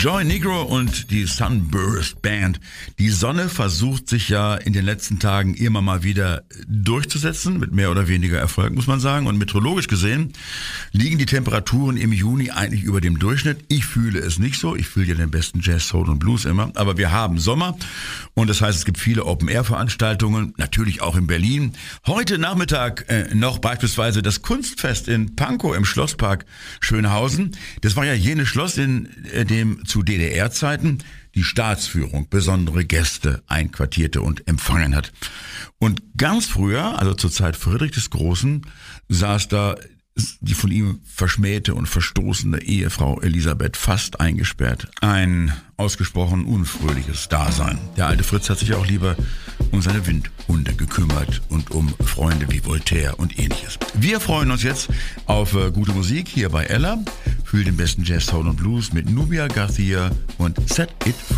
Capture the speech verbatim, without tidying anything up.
Joy Negro und die Sunburst Band. Die Sonne versucht sich ja in den letzten Tagen immer mal wieder durchzusetzen, mit mehr oder weniger Erfolg, muss man sagen. Und meteorologisch gesehen liegen die Temperaturen im Juni eigentlich über dem Durchschnitt. Ich fühle es nicht so. Ich fühle ja den besten Jazz, Soul und Blues immer. Aber wir haben Sommer und das heißt, es gibt viele Open-Air-Veranstaltungen, natürlich auch in Berlin. Heute Nachmittag äh, noch beispielsweise das Kunstfest in Pankow im Schlosspark Schönhausen. Das war ja jenes Schloss, in äh, dem zu D D R-Zeiten die Staatsführung besondere Gäste einquartierte und empfangen hat. Und ganz früher, also zur Zeit Friedrich des Großen, saß da die von ihm verschmähte und verstoßene Ehefrau Elisabeth fast eingesperrt. Ein ausgesprochen unfröhliches Dasein. Der alte Fritz hat sich auch lieber um seine Windhunde gekümmert und um Freunde wie Voltaire und ähnliches. Wir freuen uns jetzt auf äh, gute Musik hier bei Ella für den besten Jazz, Soul und Blues mit Nubia Garcia und Set It Free.